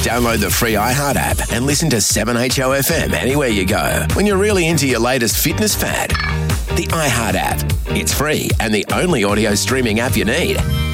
Download the free iHeart app and listen to 7HOFM anywhere you go when you're really into your latest fitness fad. The iHeart app. It's free and the only audio streaming app you need.